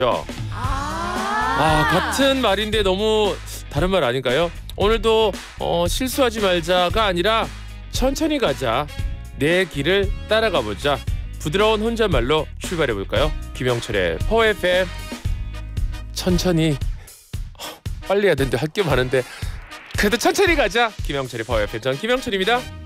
같은 말인데 너무 다른 말 아닌가요? 오늘도 실수하지 말자가 아니라 천천히 가자. 내 길을 따라가 보자. 부드러운 혼잣말로 출발해 볼까요? 김영철의 퍼 FM. 천천히. 빨리 해야 되는데 할 게 많은데 그래도 천천히 가자. 김영철의 퍼 FM. 전 김영철입니다.